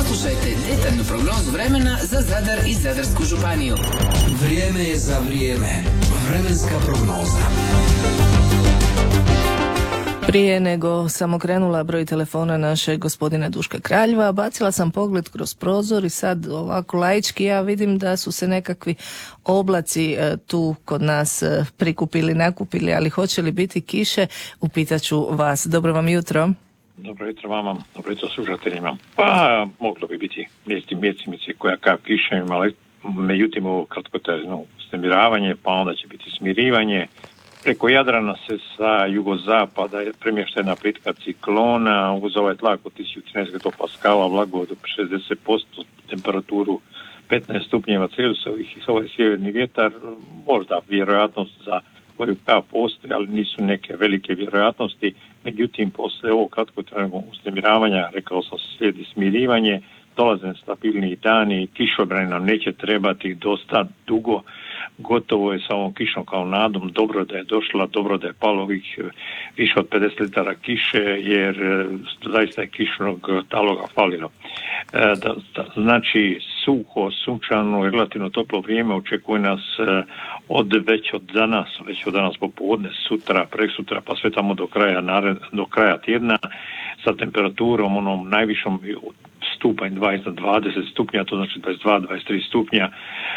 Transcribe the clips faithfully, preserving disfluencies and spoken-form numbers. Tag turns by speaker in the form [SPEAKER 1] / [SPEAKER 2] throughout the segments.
[SPEAKER 1] Poslušajte detaljnu prognozu vremena za Zadar i Zadarsku županiju.
[SPEAKER 2] Vrijeme je za vrijeme. Vremenska prognoza.
[SPEAKER 3] Prije nego sam okrenula broj telefona naše gospodina Duška Kraljeva, bacila sam pogled kroz prozor i sad ovako laički ja vidim da su se nekakvi oblaci e, tu kod nas e, prikupili, nakupili, ali hoće li biti kiše, upitaću vas. Dobro vam jutro.
[SPEAKER 4] Dobro jutro vama, dobro jutro slušateljima. Pa moglo bi biti mjesti mjesimice koja kao kiša imala, međutim ovo kratkotrajno uznemiravanje, pa onda će biti smirivanje. Preko Jadrana se sa jugozapada je premještena plitka ciklona uz ovaj tlak od tisuću trinaest hektopaskala, vlagu od šezdeset posto, temperaturu petnaest stupnjeva Celzijusovih i ovaj sjeverni vjetar, možda vjerojatnost za koju kao postoji, ali nisu neke velike vjerojatnosti. Međutim, poslije ovog kratkotrajnog uznemiravanja, rekao sam, slijedi smirivanje, dolaze stabilniji dani, kišobran nam neće trebati dosta dugo. Gotovo je sa ovom kišom kao nadom, dobro da je došla, dobro da je palo ovih više od pedeset litara kiše, jer zaista je kišnog taloga falilo. E, da, da, znači, suho, sunčano, relativno toplo vrijeme očekuje nas od već od danas, već od danas popodne, sutra, preksutra, pa sve tamo do kraja, nared, do kraja tjedna, sa temperaturom onom najvišom stupanj dvadeset do dvadeset stupnja, to znači dvadeset dva do dvadeset tri stupnja.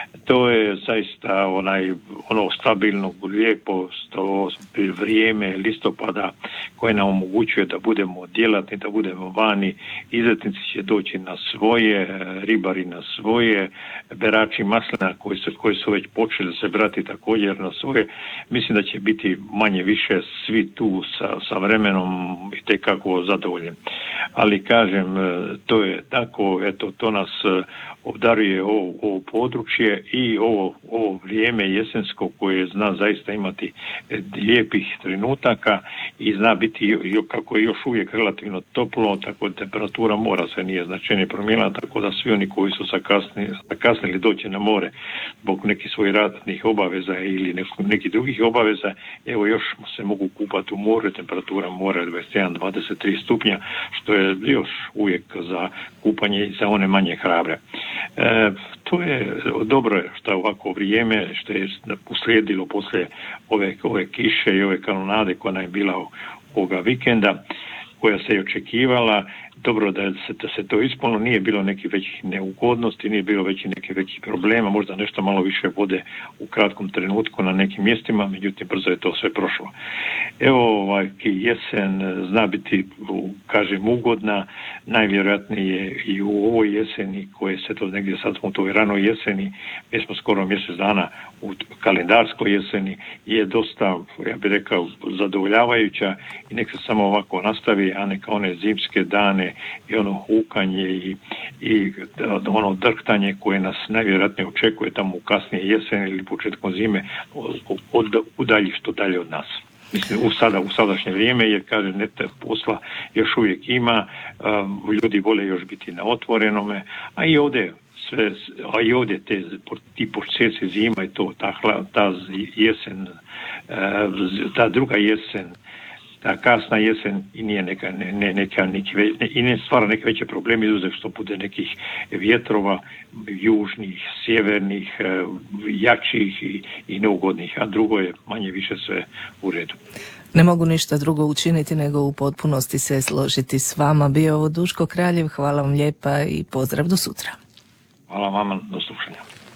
[SPEAKER 4] To je zaista onaj, ono stabilno, lijepo sto, vrijeme listopada koje nam omogućuje da budemo djelatni, da budemo vani. Izletnici će doći na svoje, ribari na svoje, berači maslina koji su, koji su već počeli se brati također na svoje. Mislim da će biti manje više svi tu sa, sa vremenom i tekako zadovoljni. Ali kažem, to je tako, eto, to nas obdaruje ovo, ovo područje i ovo, ovo vrijeme jesensko koje zna zaista imati lijepih trenutaka i zna biti, kako je još uvijek relativno toplo, tako da temperatura mora se nije značajnije promijenila, tako da svi oni koji su zakasnili, zakasnili doći na more zbog nekih svojih radnih obaveza ili neko, nekih drugih obaveza, evo još se mogu kupati u moru, temperatura mora je dvadeset jedan do dvadeset tri stupnja, što je još uvijek za kupanje i za one manje hrabre. E, to je dobro je što je ovako vrijeme, što je uslijedilo poslije ove, ove kiše i ove kanonade koja nam je bila ovoga vikenda, koja se je očekivala. Dobro da se, da se to ispunilo, nije bilo nekih većih neugodnosti, nije bilo većih nekih većih problema, možda nešto malo više vode u kratkom trenutku na nekim mjestima, međutim brzo je to sve prošlo. Evo, ovaj, jesen zna biti, kažem, ugodna, najvjerojatnije i u ovoj jeseni, koje se to negdje, sad smo u toj ranoj jeseni, mi smo skoro mjesec dana u kalendarskoj jeseni, je dosta, ja bih rekao, zadovoljavajuća i nek se samo ovako nastavi, a neka one zimske dane i ono hukanje i, i ono drhtanje koje nas najvjerojatnije očekuje tamo u kasnije jeseni ili početkom zime od, od, udalji što dalje od nas. Mislim, u, sada, u sadašnje vrijeme, jer kaže, nete posla još uvijek ima, um, ljudi vole još biti na otvorenome, a i ovdje sve, a i ovdje te, ti počeci zima i to, ta, ta jesen, uh, ta druga jesen, ta kasna jesen i nije neka, ne, ne, neka neki, ne, i ne stvara neke veće probleme, izuzev što bude nekih vjetrova južnih, sjevernih, jačih i, i neugodnih, a drugo je manje više sve u redu.
[SPEAKER 3] Ne mogu ništa drugo učiniti nego u potpunosti se složiti s vama. Bio ovo Duško Kraljev, hvala vam lijepa i pozdrav do sutra.
[SPEAKER 4] Hvala vama, do slušanja.